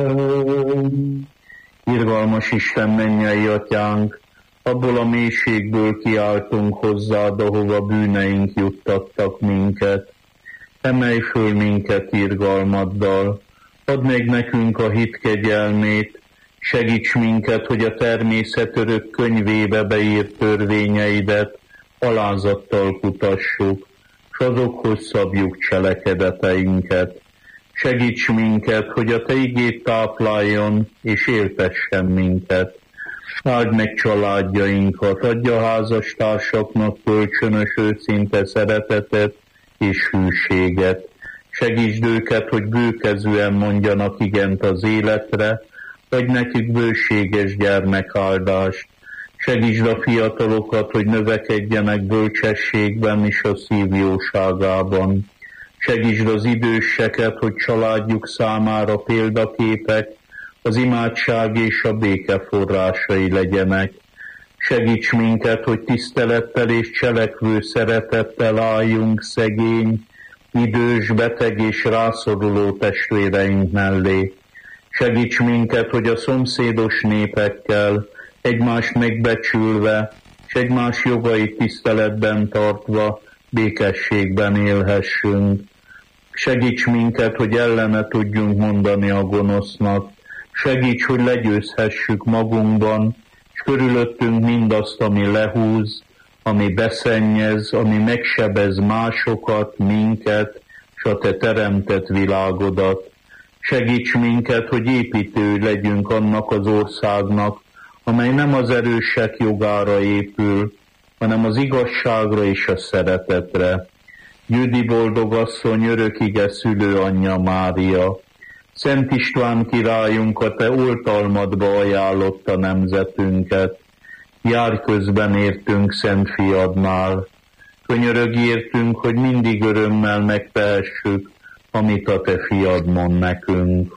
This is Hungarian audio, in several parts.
Irgalmas Isten, mennyei atyánk, abból a mélységből kiáltunk hozzád, ahova bűneink juttattak minket. Emelj föl minket irgalmaddal, add meg nekünk a hit kegyelmét, segíts minket, hogy a természet örök könyvébe beírt törvényeidet alázattal kutassuk, s azokhoz szabjuk cselekedeteinket. Segíts minket, hogy a te igéd tápláljon és éltessen minket. Áld meg családjainkat, adja házastársaknak kölcsönös őszinte szeretetet és hűséget. Segítsd őket, hogy bőkezűen mondjanak igent az életre, adj nekik bőséges gyermekáldást. Segítsd a fiatalokat, hogy növekedjenek bölcsességben és a szív jóságában. Segítsd az időseket, hogy családjuk számára példaképek, az imádság és a béke forrásai legyenek. Segíts minket, hogy tisztelettel és cselekvő szeretettel álljunk szegény, idős, beteg és rászoruló testvéreink mellé. Segíts minket, hogy a szomszédos népekkel egymást megbecsülve, és egymás jogait tiszteletben tartva békességben élhessünk. Segíts minket, hogy ellene tudjunk mondani a gonosznak. Segíts, hogy legyőzhessük magunkban, és körülöttünk mindazt, ami lehúz, ami beszennyez, ami megsebez másokat, minket, és a te teremtett világodat. Segíts minket, hogy építő legyünk annak az országnak, amely nem az erősek jogára épül, hanem az igazságra és a szeretetre. Győdi boldogasszony, örökige szülőanyja Mária, Szent István királyunk, a te oltalmadba ajánlotta nemzetünket. Járj közben értünk Szent Fiadnál. Könyörögj értünk, hogy mindig örömmel megtehessük, amit a te fiad mond nekünk.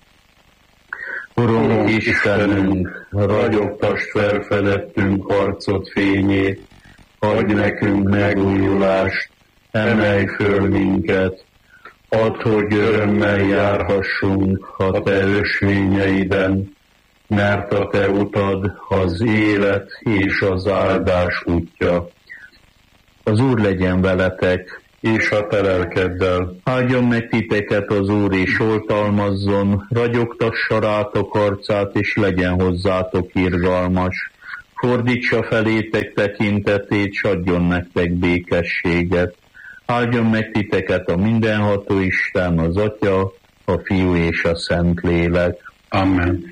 Urunk Istenünk, ragyogtasd fel felettünk arcod fényét, adj nekünk megújulást, emelj föl minket, add, hogy örömmel járhassunk a te ösvényeiden, mert a te utad az élet és az áldás útja. Az Úr legyen veletek, és a te lelkeddel. Áldjon meg titeket az Úr, és oltalmazzon, ragyogtassa rátok arcát, és legyen hozzátok irgalmas. Fordítsa felétek tekintetét, s adjon nektek békességet. Áldjon meg titeket a mindenható Isten, az Atya, a Fiú és a Szentlélek. Amen.